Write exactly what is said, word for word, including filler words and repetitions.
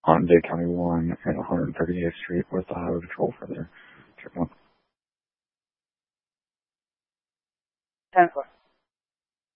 on Dade County one and one hundred thirty-eighth Street with the highway patrol for their checkpoint. ten four.